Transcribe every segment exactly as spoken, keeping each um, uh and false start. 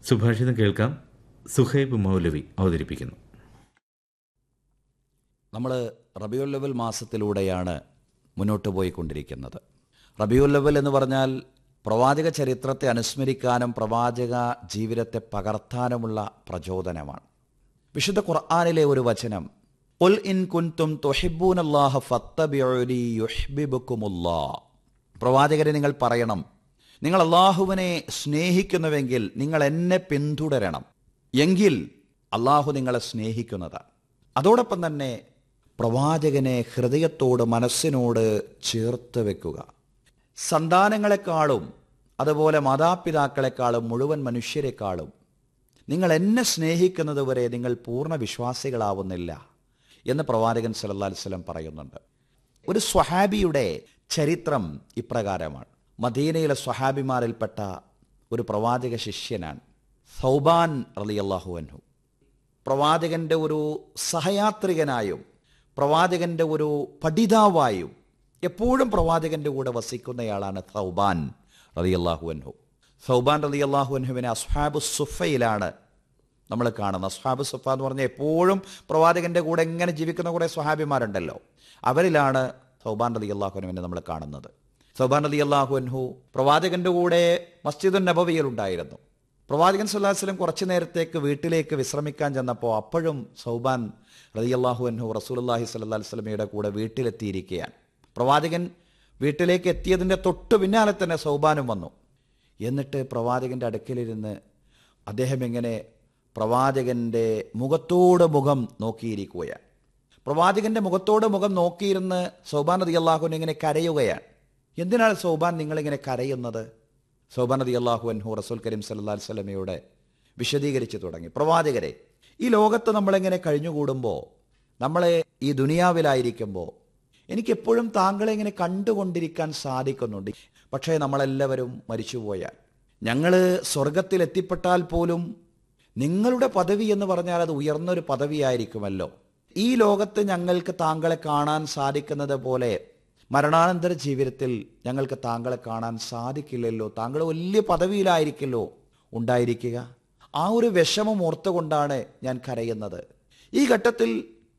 സുഭാഷിതം കേൾക്കാം. സുഹൈബ് മൗലവി അവതരിപ്പിക്കുന്നു. നമ്മൾ റബീഉൽ അവ്വൽ മാസത്തിലൂടെയാണ് മുന്നോട്ട് പോയിക്കൊണ്ടിരിക്കുന്നത്. റബീഉൽ അവ്വൽ എന്ന് പറഞ്ഞാൽ പ്രവാചക ചരിത്രത്തെ അനുസ്മരിക്കാനും പ്രവാചക ജീവിതത്തെ പകർത്താനുമുള്ള പ്രചോദനമാണ്. വിശുദ്ധ ഖുർആനിലെ ഒരു വചനം, ഖുൽ ഇൻ കുൻതും തുഹിബ്ബൂനല്ലാഹ ഫത്തബിഉനി യുഹ്ബിബുകുമുല്ലാഹ്. പ്രവാചകരെ, നിങ്ങൾ പറയണം, നിങ്ങൾ അള്ളാഹുവിനെ സ്നേഹിക്കുന്നുവെങ്കിൽ നിങ്ങൾ എന്നെ പിന്തുടരണം, എങ്കിൽ അള്ളാഹു നിങ്ങളെ സ്നേഹിക്കുന്നതാണ്. അതോടൊപ്പം തന്നെ പ്രവാചകനെ ഹൃദയത്തോട് മനസ്സിനോട് ചേർത്ത് വെക്കുക. സന്താനങ്ങളെക്കാളും അതുപോലെ മാതാപിതാക്കളെക്കാളും മുഴുവൻ മനുഷ്യരെക്കാളും നിങ്ങൾ എന്നെ സ്നേഹിക്കുന്നത് വരെ നിങ്ങൾ പൂർണ്ണ വിശ്വാസികളാവുന്നില്ല എന്ന് പ്രവാചകൻ സല്ലല്ലാഹു അലൈഹി വസല്ലം പറയുന്നുണ്ട്. ഒരു സ്വഹാബിയുടെ ചരിത്രം ഇപ്രകാരമാണ്. മദീനയിലെ സ്വഹാബിമാരിൽപ്പെട്ട ഒരു പ്രവാചക ശിഷ്യനാണ് സൗബാൻ റളിയല്ലാഹു അൻഹു. പ്രവാചകന്റെ ഒരു സഹയാത്രികനായും പ്രവാചകന്റെ ഒരു പഠിതാവായും എപ്പോഴും പ്രവാചകന്റെ കൂടെ വസിക്കുന്നയാളാണ് സൗബാൻ റളിയല്ലാഹു അൻഹു. സൗബാൻ റളിയല്ലാഹു അൻഹുവിനെ അസ്ഹാബു സുഫയിലാണ് നമ്മൾ കാണുന്നത്. അസ്ഹാബു സുഫ എന്ന് പറഞ്ഞാൽ എപ്പോഴും പ്രവാചകന്റെ കൂടെ എങ്ങനെ ജീവിക്കുന്ന കുറേ സ്വഹാബിമാരുണ്ടല്ലോ, അവരിലാണ് സൗബാൻ റളിയല്ലാഹു അൻഹുവിനെ നമ്മൾ കാണുന്നത്. സൗബാൻ റളിയല്ലാഹു അൻഹു പ്രവാചകന്റെ കൂടെ മസ്ജിദുൻ നബവിയിൽ ഉണ്ടായിരുന്നു. പ്രവാചകൻ സല്ലല്ലാഹു അലൈഹി വസല്ലം കുറച്ചു നേരത്തേക്ക് വീട്ടിലേക്ക് വിശ്രമിക്കാൻ ചെന്നപ്പോൾ അപ്പോഴും സൗബാൻ റളിയല്ലാഹു അൻഹു റസൂലുള്ളാഹി സ്വല്ലല്ലാഹു അലൈഹി വസല്ലമയുടെ കൂടെ വീട്ടിലെത്തിയിരിക്കുകയാണ്. പ്രവാചകൻ വീട്ടിലേക്ക് എത്തിയതിൻ്റെ തൊട്ട് പിന്നാലെ തന്നെ സൗബാനും വന്നു. എന്നിട്ട് പ്രവാചകന്റെ അടുക്കലിരുന്ന് അദ്ദേഹം ഇങ്ങനെ പ്രവാചകന്റെ മുഖത്തോട് മുഖം നോക്കിയിരിക്കുകയാണ്. പ്രവാചകന്റെ മുഖത്തോട് മുഖം നോക്കിയിരുന്ന് സൗബാൻ റളിയല്ലാഹു അൻഹു ഇങ്ങനെ കരയുകയാണ്. എന്തിനാണ് സൗബാൻ നിങ്ങളിങ്ങനെ കരയുന്നത്? സൗബാൻ റളിയല്ലാഹു അൻഹു റസൂൽ കരീം സല്ലല്ലാഹു അലൈഹി വസല്ലമയോട് വിശദീകരിച്ചു തുടങ്ങി. പ്രവാചകരെ, ഈ ലോകത്ത് നമ്മളിങ്ങനെ കഴിഞ്ഞുകൂടുമ്പോൾ, നമ്മളെ ഈ ദുനിയാവിലായിരിക്കുമ്പോൾ എനിക്കെപ്പോഴും താങ്കളെ ഇങ്ങനെ കണ്ടുകൊണ്ടിരിക്കാൻ സാധിക്കുന്നുണ്ട്. പക്ഷേ നമ്മളെല്ലാവരും മരിച്ചുപോയാൽ, ഞങ്ങൾ സ്വർഗത്തിൽ എത്തിപ്പെട്ടാൽ പോലും നിങ്ങളുടെ പദവി എന്ന് പറഞ്ഞാൽ അത് ഉയർന്നൊരു പദവിയായിരിക്കുമല്ലോ. ഈ ലോകത്ത് ഞങ്ങൾക്ക് താങ്കളെ കാണാൻ സാധിക്കുന്നത് പോലെ മരണാനന്തര ജീവിതത്തിൽ ഞങ്ങൾക്ക് താങ്കളെ കാണാൻ സാധിക്കില്ലല്ലോ. താങ്കൾ വലിയ പദവിയിലായിരിക്കല്ലോ ഉണ്ടായിരിക്കുക. ആ ഒരു വിഷമം ഓർത്തുകൊണ്ടാണ് ഞാൻ കരയുന്നത്. ഈ ഘട്ടത്തിൽ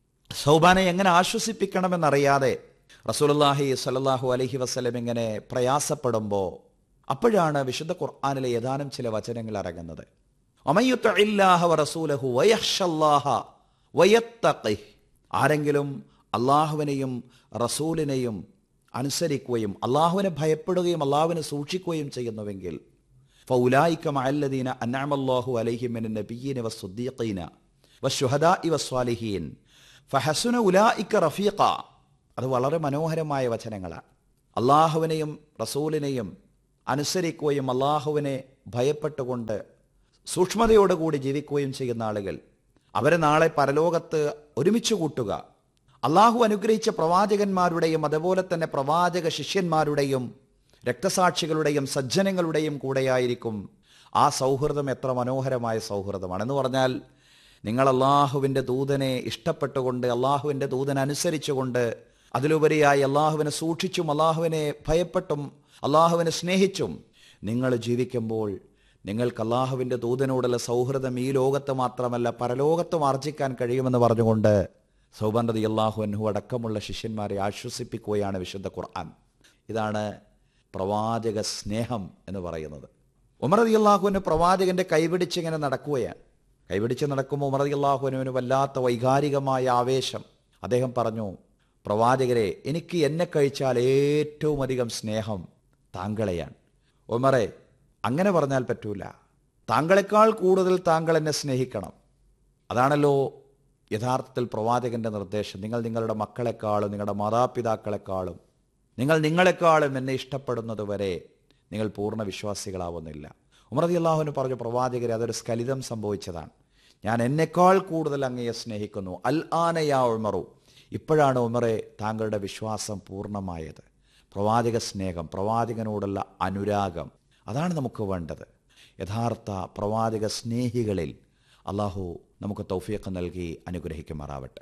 സൗബാനെ എങ്ങനെ ആശ്വസിപ്പിക്കണമെന്നറിയാതെ റസൂലുള്ളാഹി സ്വല്ലല്ലാഹു അലൈഹി വസല്ലം ഇങ്ങനെ പ്രയാസപ്പെടുമ്പോൾ അപ്പോഴാണ് വിശുദ്ധ ഖുർആനിലെ ഏതാനും ചില വചനങ്ങൾ ഇറങ്ങുന്നത്. അമയ്യുത്തഇല്ലാഹ വറസൂലഹു വയഖ്ഷല്ലാഹ വയത്തഖിഹ്. ആരെങ്കിലും അള്ളാഹുവിനെയും റസൂലിനെയും അനുസരിക്കുകയും അള്ളാഹുവിനെ ഭയപ്പെടുകയും അള്ളാഹുവിനെ സൂക്ഷിക്കുകയും ചെയ്യുന്നുവെങ്കിൽ ഫൗലായിക മഅല്ലദീന അൻഅമല്ലാഹു അലൈഹിം മിനൻ നബിയ്യീന വസ്സുദ്ദീഖീന വശുഹദാഇ വസ്സാലിഹീൻ ഫഹസുന ഉലായിക റഫീഖ. അത് വളരെ മനോഹരമായ വചനങ്ങളാണ്. അള്ളാഹുവിനെയും റസൂലിനെയും അനുസരിക്കുകയും അള്ളാഹുവിനെ ഭയപ്പെട്ടുകൊണ്ട് സൂക്ഷ്മതയോടുകൂടി ജീവിക്കുകയും ചെയ്യുന്ന ആളുകൾ, അവരെ നാളെ പരലോകത്ത് ഒരുമിച്ച് കൂട്ടുക. അള്ളാഹു അനുഗ്രഹിച്ച പ്രവാചകന്മാരുടെയും അതുപോലെ തന്നെ പ്രവാചക ശിഷ്യന്മാരുടെയും രക്തസാക്ഷികളുടെയും സജ്ജനങ്ങളുടെയും കൂടെയായിരിക്കും. ആ സൗഹൃദം എത്ര മനോഹരമായ സൗഹൃദമാണ് എന്ന് പറഞ്ഞാൽ, നിങ്ങൾ അള്ളാഹുവിൻ്റെ ദൂതനെ ഇഷ്ടപ്പെട്ടുകൊണ്ട് അള്ളാഹുവിൻ്റെ ദൂതനെ അനുസരിച്ചുകൊണ്ട് അതിലുപരിയായി അള്ളാഹുവിനെ സൂക്ഷിച്ചും അള്ളാഹുവിനെ ഭയപ്പെട്ടും അള്ളാഹുവിനെ സ്നേഹിച്ചും നിങ്ങൾ ജീവിക്കുമ്പോൾ നിങ്ങൾക്ക് അള്ളാഹുവിൻ്റെ ദൂതനോടുള്ള സൗഹൃദം ഈ ലോകത്ത് മാത്രമല്ല പരലോകത്തും ആർജിക്കാൻ കഴിയുമെന്ന് പറഞ്ഞുകൊണ്ട് സൗബാൻ റളിയല്ലാഹു അൻഹു അടക്കമുള്ള ശിഷ്യന്മാരെ ആശ്വസിപ്പിക്കുകയാണ് വിശുദ്ധ ഖുർആൻ. ഇതാണ് പ്രവാചക സ്നേഹം എന്ന് പറയുന്നത്. ഉമർ റളിയല്ലാഹു അൻഹു പ്രവാചകന്റെ കൈപിടിച്ചിങ്ങനെ നടക്കുകയാണ്. കൈപിടിച്ച് നടക്കുമ്പോൾ ഉമർ റളിയല്ലാഹു അൻഹുവിന് വല്ലാത്ത വൈകാരികമായ ആവേശം. അദ്ദേഹം പറഞ്ഞു, പ്രവാചകരെ, എനിക്ക് എന്നെ കഴിച്ചാൽ ഏറ്റവും അധികം സ്നേഹം താങ്കളെയാണ്. ഉമറെ, അങ്ങനെ പറഞ്ഞാൽ പറ്റൂല. താങ്കളെക്കാൾ കൂടുതൽ താങ്കൾ എന്നെ സ്നേഹിക്കണം. അതാണല്ലോ യഥാർത്ഥത്തിൽ പ്രവാചകന്റെ നിർദ്ദേശം. നിങ്ങൾ നിങ്ങളുടെ മക്കളെക്കാളും നിങ്ങളുടെ മാതാപിതാക്കളെക്കാളും നിങ്ങൾ നിങ്ങളെക്കാളും എന്നെ ഇഷ്ടപ്പെടുന്നത് വരെ നിങ്ങൾ പൂർണ്ണ വിശ്വാസികളാവുന്നില്ല. ഉമർ റളിയല്ലാഹു അൻഹു പറഞ്ഞു, പ്രവാചകരെ, അതൊരു സ്ഖലിതം സംഭവിച്ചതാണ്. ഞാൻ എന്നെക്കാൾ കൂടുതൽ അങ്ങയെ സ്നേഹിക്കുന്നു. അൽ ആന യാ ഉമറു. ഇപ്പോഴാണ് ഉമറെ താങ്കളുടെ വിശ്വാസം പൂർണ്ണമായത്. പ്രവാചക സ്നേഹം, പ്രവാചകനോടുള്ള അനുരാഗം, അതാണ് നമുക്ക് വേണ്ടത്. യഥാർത്ഥ പ്രവാചക സ്നേഹികളിൽ അള്ളാഹു നമുക്ക് തൗഫീഖ് നൽകി അനുഗ്രഹിക്കുമാറാവട്ടെ.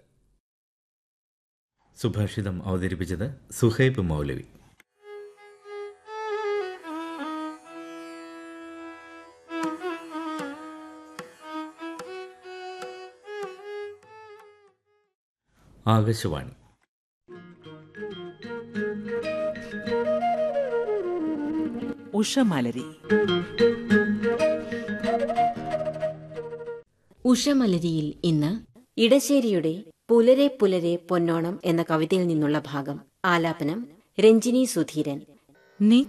സുഭാഷിതം അവതരിപ്പിച്ചത് സുഹൈബ് മൗലവി. ആകാശവാണി. ഉഷമലരി. ഉഷമലരിയിൽ ഇന്ന് ഇടശ്ശേരിയുടെ പുലരെ പുലരെ പൊന്നോണം എന്ന കവിതയിൽ നിന്നുള്ള ഭാഗം. ആലാപനം രഞ്ജിനി സുധീരൻ. നീ